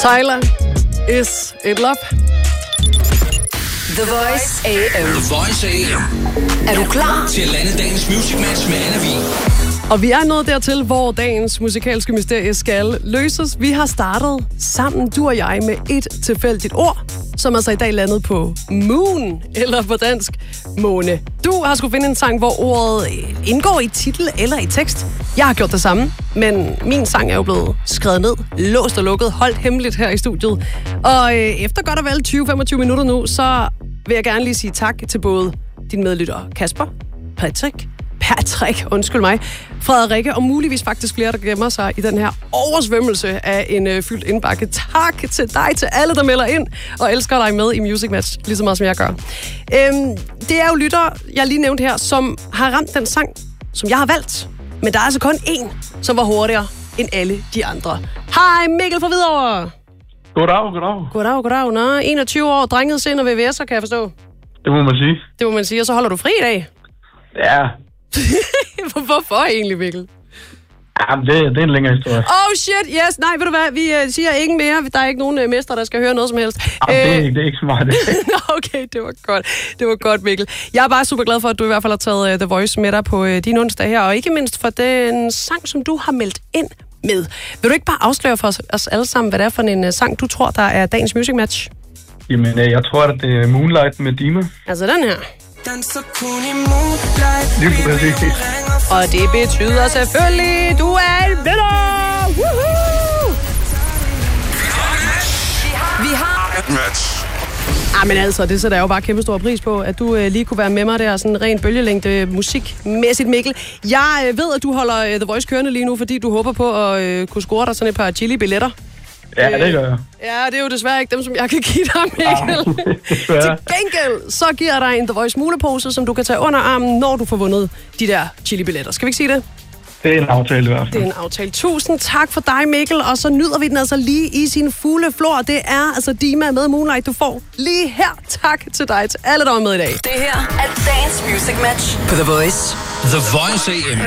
Tyler is in love. The Voice AM. The Voice AM. Er du klar til at lande dagens Music Match med Anna Vig? Og vi er nået dertil, hvor dagens musikalske mysterie skal løses. Vi har startet sammen, du og jeg, med et tilfældigt ord, som altså i dag landet på moon, eller på dansk måne. Du har skulle finde en sang, hvor ordet indgår i titel eller i tekst. Jeg har gjort det samme, men min sang er jo blevet skrevet ned, låst og lukket, holdt hemmeligt her i studiet. Og efter godt og vel 20-25 minutter nu, så vil jeg gerne lige sige tak til både din medlytter Kasper, Patrick, undskyld mig, Frederikke og muligvis faktisk flere, der gemmer sig i den her oversvømmelse af en fyldt indbakke. Tak til dig, til alle, der melder ind og elsker dig med i Music Match, lige så meget som jeg gør. Det er jo lytter, jeg lige nævnte her, som har ramt den sang, som jeg har valgt. Men der er altså kun én, som var hurtigere end alle de andre. Hej, Mikkel fra Hvidovre. Goddag. Nå, 21 år, drenget sind og VVS'er, kan jeg forstå. Det må man sige. Det må man sige, og så holder du fri i dag. Ja. Hvorfor egentlig, Mikkel? Jamen, det er en længere historie. Oh shit, yes. Nej, ved du hvad, vi siger ikke mere. Der er ikke nogen mester, der skal høre noget som helst. Det er ikke så meget det. Okay, det var godt, Mikkel. Jeg er bare super glad for, at du i hvert fald har taget The Voice med dig på din onsdag her, og ikke mindst for den sang, som du har meldt ind med. Vil du ikke bare afsløre for os alle sammen, hvad det er for en sang, du tror, der er dagens Music Match? Jamen, jeg tror, at det er Moonlight med Dima. Altså den her. Lige præcis. Og det betyder selvfølgelig, du er en vinder! Woohoo! Vi har Match. Men altså, det sætter jeg jo bare kæmpe stor pris på, at du lige kunne være med mig der, sådan ren bølgelængde musikmæssigt, Mikkel. Jeg ved, at du holder The Voice kørende lige nu, fordi du håber på at kunne score dig sådan et par chili-billetter. Ja, det gør jeg. Ja, det er jo desværre ikke dem, som jeg kan give dig, Mikkel. Til gengæld, så giver jeg dig en The Voice mulepose, som du kan tage under armen, når du får vundet de der chili-billetter. Skal vi ikke sige det? Det er en aftale i hvert fald. Det er en aftale. Tusind tak for dig, Mikkel. Og så nyder vi den altså lige i sin fulde flor. Det er altså Dima med Moonlight, du får lige her. Tak til dig, til alle, der var med i dag. det her er dagens Music Match på The Voice. The Voice AM.